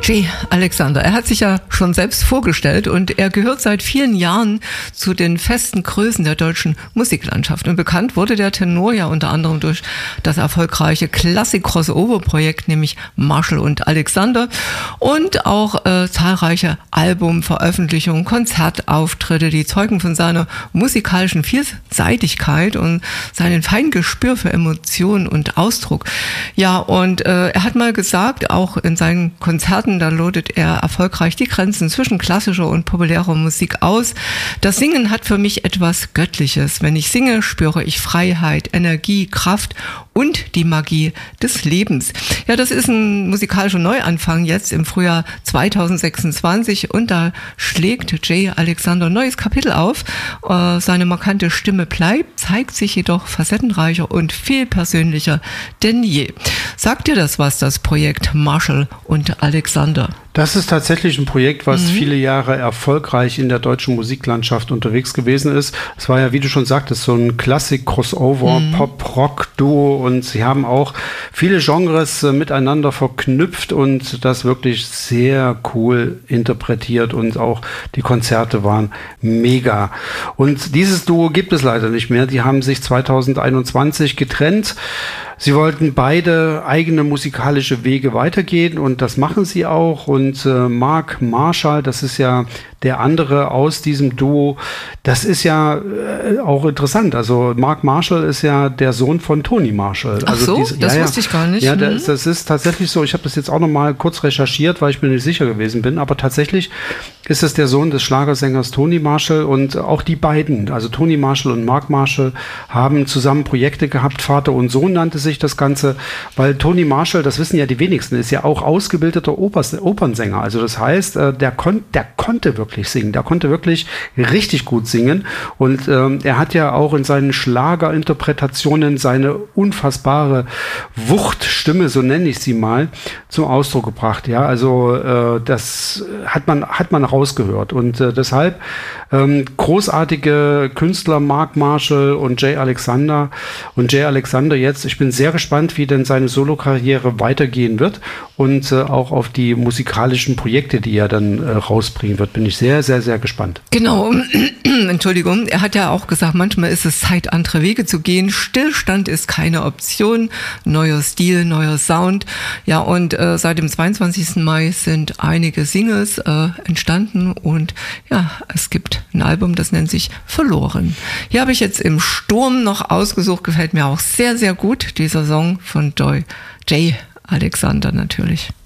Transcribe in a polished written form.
Jay Alexander, er hat sich ja schon selbst vorgestellt und er gehört seit vielen Jahren zu den festen Größen der deutschen Musiklandschaft. Und bekannt wurde der Tenor ja unter anderem durch das erfolgreiche Klassik-Crossover-Projekt, nämlich Marshall und Alexander, und auch zahlreiche Albumveröffentlichungen, Konzertauftritte, die zeugen von seiner musikalischen Vielseitigkeit und seinem Feingespür für Emotionen und Ausdruck. Ja, und er hat mal gesagt, auch in seinen Konzerten, da lotet er erfolgreich die Grenzen zwischen klassischer und populärer Musik aus. Das Singen hat für mich etwas Göttliches. Wenn ich singe, spüre ich Freiheit, Energie, Kraft und die Magie des Lebens. Ja, das ist ein musikalischer Neuanfang jetzt im Frühjahr 2026 und da schlägt Jay Alexander ein neues Kapitel auf. Seine markante Stimme bleibt, zeigt sich jedoch facettenreicher und viel persönlicher denn je. Sagt dir das was, das Projekt Marshall und Alexander? Das ist tatsächlich ein Projekt, was viele Jahre erfolgreich in der deutschen Musiklandschaft unterwegs gewesen ist. Es war ja, wie du schon sagtest, so ein Klassik-Crossover, Pop-Rock-Duo und sie haben auch viele Genres miteinander verknüpft und das wirklich sehr cool interpretiert und auch die Konzerte waren mega. Und dieses Duo gibt es leider nicht mehr. Die haben sich 2021 getrennt. Sie wollten beide eigene musikalische Wege weitergehen und das machen sie auch. Und Mark Marshall, das ist ja der andere aus diesem Duo, das ist ja auch interessant. Also Mark Marshall ist ja der Sohn von Tony Marshall. Ach so, das wusste ich gar nicht. Ja, das ist tatsächlich so. Ich habe das jetzt auch noch mal kurz recherchiert, weil ich mir nicht sicher gewesen bin. Aber tatsächlich ist es der Sohn des Schlagersängers Tony Marshall und auch die beiden, also Tony Marshall und Mark Marshall, haben zusammen Projekte gehabt. Vater und Sohn nannte sich das Ganze, weil Tony Marshall, das wissen ja die wenigsten, ist ja auch ausgebildeter Opernsänger. Also das heißt, der konnte wirklich singen, der konnte wirklich richtig gut singen und er hat ja auch in seinen Schlagerinterpretationen seine unfassbare Wuchtstimme, so nenne ich sie mal, zum Ausdruck gebracht. Ja, also das hat man rausgehört und deshalb großartige Künstler Mark Marshall und Jay Alexander jetzt. Ich bin sehr gespannt, wie denn seine Solokarriere weitergehen wird und auch auf die musikalischen Projekte, die er dann rausbringen wird, bin ich sehr, sehr, sehr gespannt. Genau, Entschuldigung, er hat ja auch gesagt, manchmal ist es Zeit, andere Wege zu gehen. Stillstand ist keine Option, neuer Stil, neuer Sound. Ja, und seit dem 22. Mai sind einige Singles entstanden und ja, es gibt ein Album, das nennt sich Verloren. Hier habe ich jetzt im Sturm noch ausgesucht, gefällt mir auch sehr, sehr gut, dieser Song von Jay Alexander natürlich.